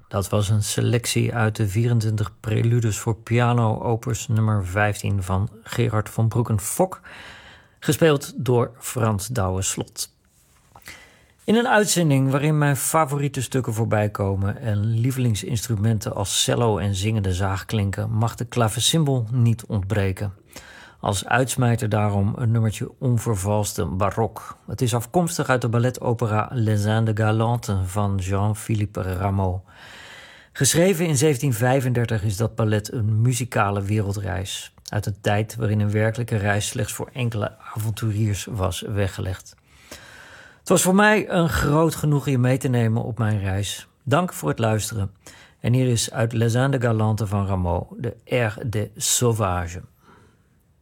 Dat was een selectie uit de 24 preludes voor piano, opus nummer 15 van Gerard von Bruggen-Fock, gespeeld door Frans Douwe-Slot. In een uitzending waarin mijn favoriete stukken voorbij komen en lievelingsinstrumenten als cello en zingende zaag klinken, mag de klavecimbal niet ontbreken. Als uitsmijter daarom een nummertje onvervalste barok. Het is afkomstig uit de balletopera Les Indes Galantes van Jean-Philippe Rameau. Geschreven in 1735 is dat ballet een muzikale wereldreis. Uit een tijd waarin een werkelijke reis slechts voor enkele avonturiers was weggelegd. Het was voor mij een groot genoegen je mee te nemen op mijn reis. Dank voor het luisteren. En hier is uit Les Indes Galantes van Rameau de Air des Sauvages.